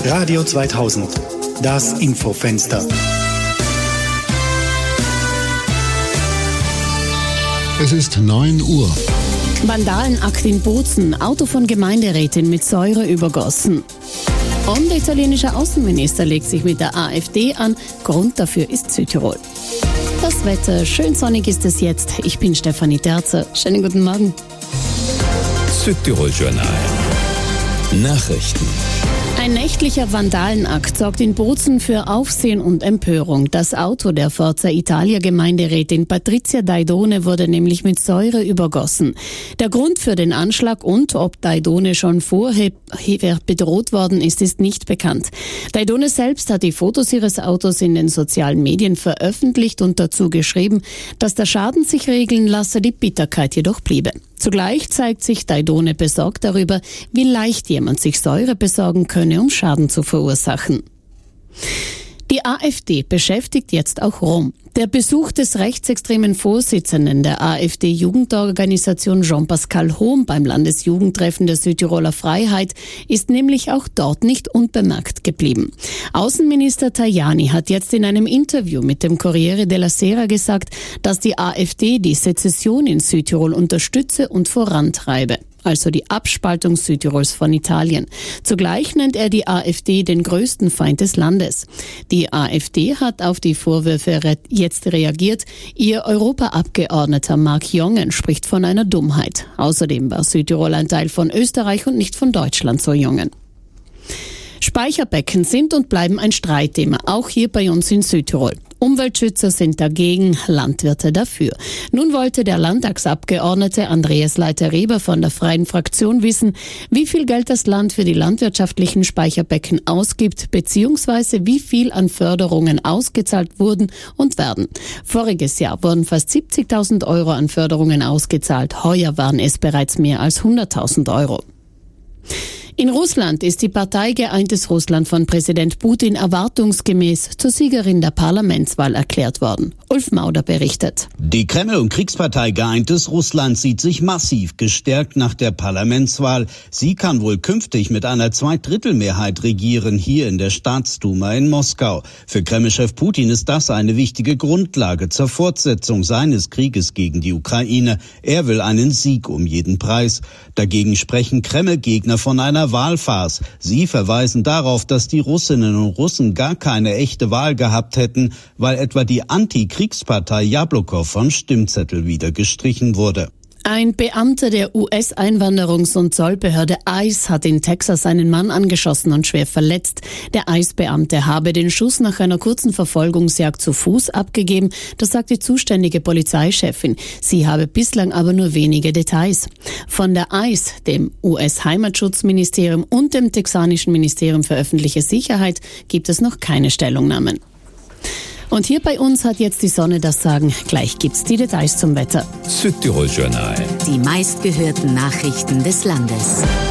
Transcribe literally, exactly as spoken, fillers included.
Radio zweitausend, das Infofenster. Es ist neun Uhr. Vandalenakt in Bozen, Auto von Gemeinderätin mit Säure übergossen. Und der italienische Außenminister legt sich mit der AfD an. Grund dafür ist Südtirol. Das Wetter, schön sonnig ist es jetzt. Ich bin Stefanie Terzer. Schönen guten Morgen. Südtirol Journal. Nachrichten. Ein nächtlicher Vandalenakt sorgt in Bozen für Aufsehen und Empörung. Das Auto der Forza Italia Gemeinderätin Patrizia Daidone wurde nämlich mit Säure übergossen. Der Grund für den Anschlag und ob Daidone schon vorher bedroht worden ist, ist nicht bekannt. Daidone selbst hat die Fotos ihres Autos in den sozialen Medien veröffentlicht und dazu geschrieben, dass der Schaden sich regeln lasse, die Bitterkeit jedoch bliebe. Zugleich zeigt sich Daidone besorgt darüber, wie leicht jemand sich Säure besorgen könne, um Schaden zu verursachen. Die AfD beschäftigt jetzt auch Rom. Der Besuch des rechtsextremen Vorsitzenden der AfD-Jugendorganisation Jean-Pascal Hohm beim Landesjugendtreffen der Südtiroler Freiheit ist nämlich auch dort nicht unbemerkt geblieben. Außenminister Tajani hat jetzt in einem Interview mit dem Corriere della Sera gesagt, dass die AfD die Sezession in Südtirol unterstütze und vorantreibe. Also die Abspaltung Südtirols von Italien. Zugleich nennt er die AfD den größten Feind des Landes. Die AfD hat auf die Vorwürfe re- jetzt reagiert. Ihr Europaabgeordneter Marc Jongen spricht von einer Dummheit. Außerdem war Südtirol ein Teil von Österreich und nicht von Deutschland, so Jongen. Speicherbecken sind und bleiben ein Streitthema, auch hier bei uns in Südtirol. Umweltschützer sind dagegen, Landwirte dafür. Nun wollte der Landtagsabgeordnete Andreas Leiter-Reber von der Freien Fraktion wissen, wie viel Geld das Land für die landwirtschaftlichen Speicherbecken ausgibt, beziehungsweise wie viel an Förderungen ausgezahlt wurden und werden. Voriges Jahr wurden fast siebzigtausend Euro an Förderungen ausgezahlt, heuer waren es bereits mehr als hunderttausend Euro. In Russland ist die Partei Geeintes Russland von Präsident Putin erwartungsgemäß zur Siegerin der Parlamentswahl erklärt worden. Ulf Mauder berichtet. Die Kreml- und Kriegspartei Geeintes Russland sieht sich massiv gestärkt nach der Parlamentswahl. Sie kann wohl künftig mit einer Zweidrittelmehrheit regieren, hier in der Staatsduma in Moskau. Für Kreml-Chef Putin ist das eine wichtige Grundlage zur Fortsetzung seines Krieges gegen die Ukraine. Er will einen Sieg um jeden Preis. Dagegen sprechen Kreml-Gegner von einer Wahlfarce. Sie verweisen darauf, dass die Russinnen und Russen gar keine echte Wahl gehabt hätten, weil etwa die Antikriegspartei Jablokow vom Stimmzettel wieder gestrichen wurde. Ein Beamter der U S-Einwanderungs- und Zollbehörde ICE hat in Texas einen Mann angeschossen und schwer verletzt. Der ICE-Beamte habe den Schuss nach einer kurzen Verfolgungsjagd zu Fuß abgegeben, das sagt die zuständige Polizeichefin. Sie habe bislang aber nur wenige Details. Von der ICE, dem U S-Heimatschutzministerium und dem texanischen Ministerium für öffentliche Sicherheit gibt es noch keine Stellungnahmen. Und hier bei uns hat jetzt die Sonne das Sagen. Gleich gibt's die Details zum Wetter. Südtirol Journal. Die meistgehörten Nachrichten des Landes.